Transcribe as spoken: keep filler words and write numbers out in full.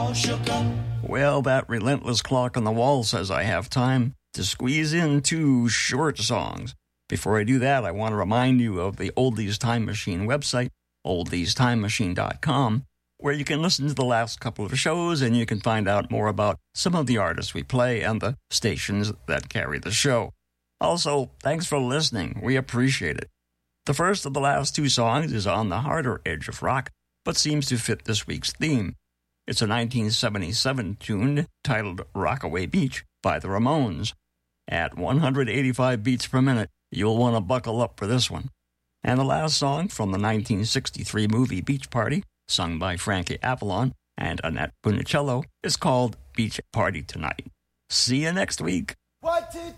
all shook up. Well, that relentless clock on the wall says I have time to squeeze in two short songs. Before I do that, I want to remind you of the Oldies Time Machine website, oldies time machine dot com, where you can listen to the last couple of shows and you can find out more about some of the artists we play and the stations that carry the show. Also, thanks for listening. We appreciate it. The first of the last two songs is on the harder edge of rock, but seems to fit this week's theme. It's a nineteen seventy-seven tune titled Rockaway Beach by the Ramones. At one hundred eighty-five beats per minute, you'll want to buckle up for this one. And the last song from the nineteen sixty-three movie Beach Party, sung by Frankie Avalon and Annette Funicello, is called Beach Party Tonight. See you next week. What did